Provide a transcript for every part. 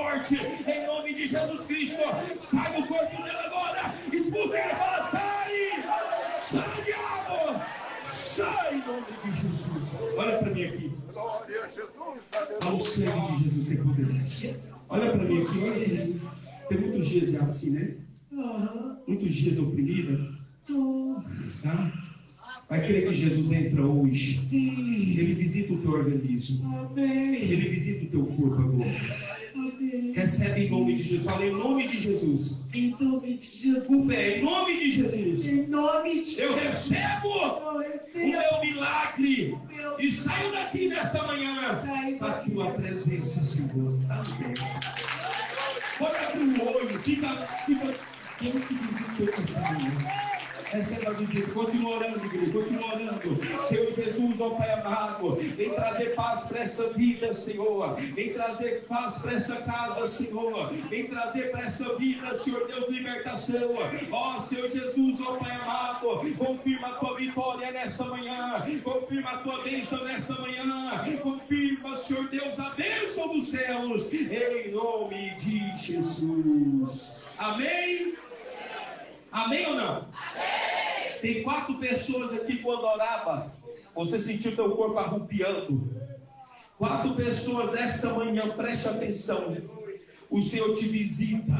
morte, em nome de Jesus Cristo. Sai do corpo dela agora, expulsa ele, fala, sai, sai, diabo, sai, em nome de Jesus. Olha para mim aqui. O sangue de Jesus tem poder. Olha para mim aqui, olha para mim. Tem muitos dias já assim, né? Muitos dias oprimida. Tá? Vai querer que Jesus entra hoje. Sim. Ele visita o teu organismo. Amém. Ele visita o teu corpo agora. Amém. Recebe em nome de Jesus. Fala em nome de Jesus. Em nome de Jesus. Com fé, em nome de Jesus. Em nome de Jesus. Eu recebo o meu milagre. E saio daqui nesta manhã. A tua presença, Senhor. Amém. Olha para o olho. Fica. Quem se visitou essa manhã? Receba do jeito, continua orando, igreja, continua orando. Senhor Jesus, ó Pai amado, vem trazer paz para essa vida, Senhor. Vem trazer paz para essa casa, Senhor. Vem trazer para essa vida, Senhor Deus, libertação. Ó Senhor Jesus, ó Pai amado, confirma a tua vitória nessa manhã. Confirma a tua bênção nessa manhã. Confirma, Senhor Deus, a bênção dos céus. Em nome de Jesus. Amém? Amém ou não? Amém. Tem 4 pessoas aqui quando orava, você sentiu teu corpo arrupiando. 4 pessoas essa manhã, preste atenção. O Senhor te visita.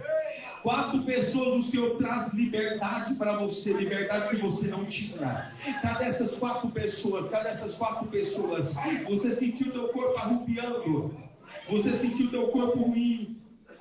4 pessoas, o Senhor traz liberdade para você, liberdade que você não tinha. Cadê essas 4 pessoas? Cadê essas 4 pessoas? Você sentiu teu corpo arrupiando. Você sentiu teu corpo ruim.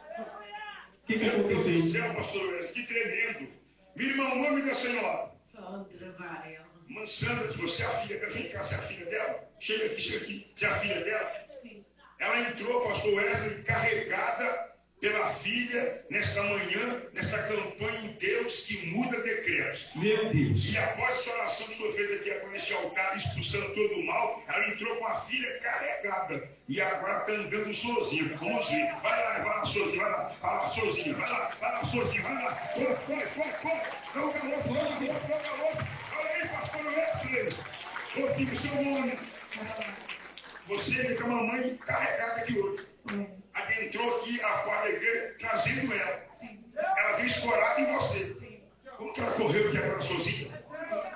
O que aconteceu? Meu Deus do céu, pastor Wes, que tremendo. Minha irmã, o nome da senhora? Sandra Varela. Mãe Sandra, você é a filha, vem cá, você é a filha dela? Chega aqui, você é a filha dela? Sim. Ela entrou, pastor Wesley, carregada pela filha, nesta manhã, nesta campanha em Deus que muda decretos. Meu Deus. E após essa oração que o senhor fez aqui agora neste altar, expulsando todo o mal, ela entrou com a filha carregada. E agora está andando sozinha. Vamos ver. Vai lá, sozinha, vai lá, sozinha, vai lá, sozinha, vai lá. Corre. Dá o calor. Olha aí, pastor Wesley. Ô filho, seu nome. Você vem com a mamãe carregada aqui hoje. Adentrou aqui a porta da igreja, trazendo ela. Sim. Ela veio escorada em você. Sim. Como que ela correu aqui agora sozinha?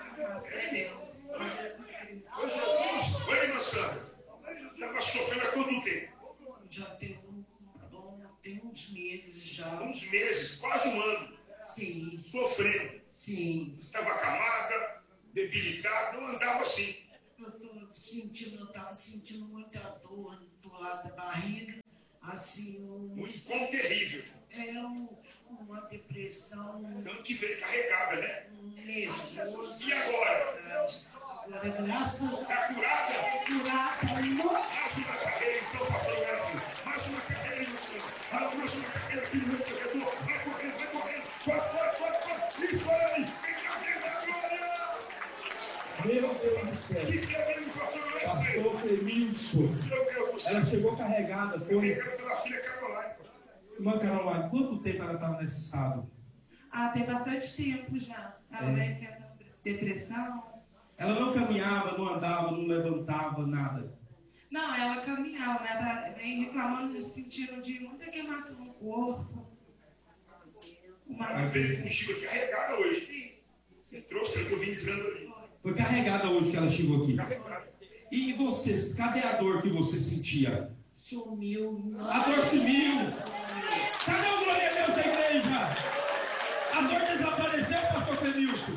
Ô Jesus! Oi, irmã Sandra. Estava sofrendo há quanto tempo? Já tem uns meses já. Uns meses, quase um ano. Sim. Sofrendo. Sim. Estava acamada, debilitada, não andava assim. Eu estava sentindo muita dor do lado da barriga. Assim, Um incômodo terrível. Uma depressão. Tanto que veio carregada, né? Nervoso. E agora? Agora, graças a Deus. Está curada? Curada, não. Mais uma cadeira, então, pastor Wesley. Mais uma cadeira, irmã Sandra. Mais uma cadeira, filho meu corredor. Vai correndo. Corre. Isso aí. Vem cá, vem da glória. Meu Deus do céu. Que tremendo, pastor Wesley. Pastor Clemilson. Meu Deus do céu. Ela chegou carregada. Foi. Carregada pela filha Caroline. Irmã Caroline, quanto tempo ela estava nesse estado? Tem bastante tempo já. Caroline que é depressão. Ela não caminhava, não andava, não levantava, nada. Não, ela caminhava, mas ela vem reclamando, sentindo de muita queimação no corpo. Ela veio contigo aqui carregada hoje. Sim. Você trouxe que eu vim entrando ali. Foi carregada hoje que ela chegou aqui. Carregada. E vocês, cadê a dor que você sentia? Sumiu. A dor sumiu. Cadê o glória a Deus da igreja? A dor desapareceu, pastor Clemilson?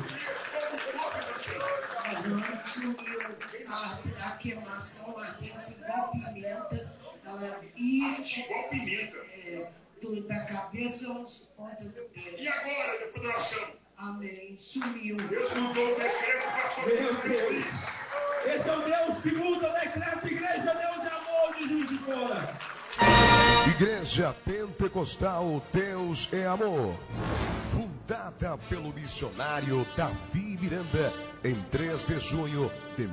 A dor sumiu. A queimação, a ardência igual pimenta. Ela ia igual pimenta. Da cabeça aos pontas do pé. E agora, depois da oração? Amém. Sumiu. Deus mudou o decreto para a sua vida. Esse é o Deus que muda o decreto. Igreja, Deus de amor, de Juiz de Fora. Igreja Pentecostal Deus é Amor, fundada pelo missionário Davi Miranda em 3 de junho de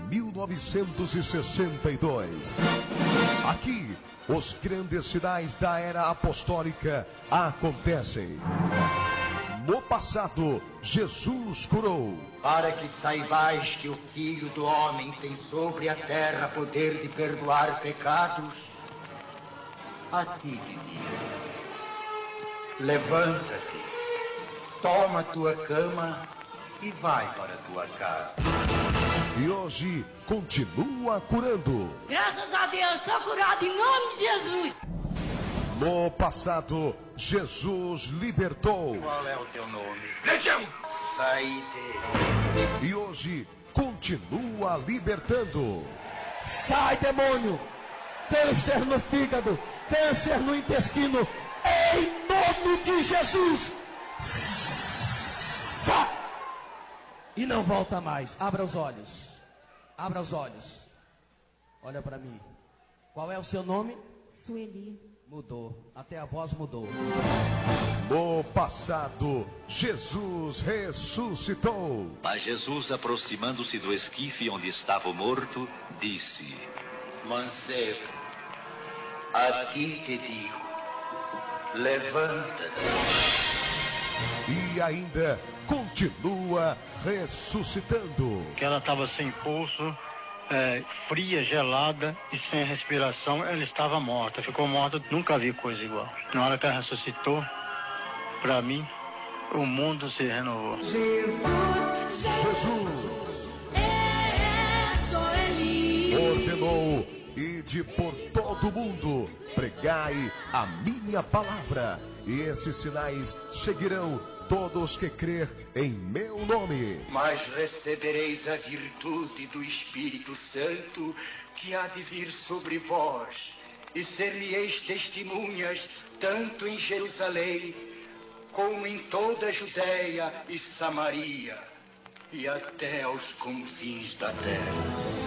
1962. Aqui, os grandes sinais da era apostólica acontecem. No passado, Jesus curou. Para que saibais que o Filho do Homem tem sobre a terra poder de perdoar pecados. A ti te digo, levanta-te, toma tua cama e vai para tua casa. E hoje continua curando. Graças a Deus, estou curado em nome de Jesus. No passado, Jesus libertou. Qual é o teu nome? Legião! Sai dele. E hoje continua libertando. Sai, demônio! Câncer no fígado, câncer no intestino, em nome de Jesus! Sai! E não volta mais. Abra os olhos. Abra os olhos. Olha para mim. Qual é o seu nome? Sueli. Mudou. Até a voz mudou. No passado, Jesus ressuscitou. Mas Jesus, aproximando-se do esquife onde estava o morto, disse: Mancebo, a ti te digo, levanta-te. E ainda continua ressuscitando. Que ela estava sem pulso, fria, gelada e sem respiração. Ela estava morta, ficou morta. Nunca vi coisa igual. Na hora que ela ressuscitou, para mim, o mundo se renovou. Jesus ordenou: ide por todo mundo, pregai a minha palavra, e esses sinais seguirão todos que crer em meu nome. Mas recebereis a virtude do Espírito Santo, que há de vir sobre vós, e ser-lhe-eis testemunhas, tanto em Jerusalém, como em toda a Judéia e Samaria, e até aos confins da terra.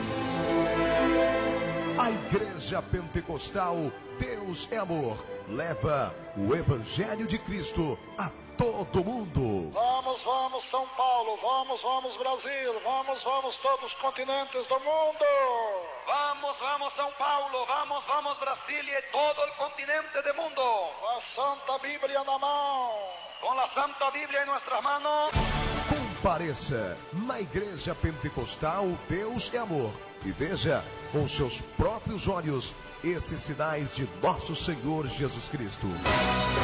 A Igreja Pentecostal Deus é Amor leva o Evangelho de Cristo a todo mundo. Vamos, vamos São Paulo, vamos, vamos Brasil, vamos, vamos todos os continentes do mundo. Vamos, vamos São Paulo, vamos, vamos Brasília e todo o continente do mundo. Com a Santa Bíblia na mão. Com a Santa Bíblia em nossas mãos. Compareça na Igreja Pentecostal Deus é Amor e veja com seus próprios olhos esses sinais de nosso Senhor Jesus Cristo.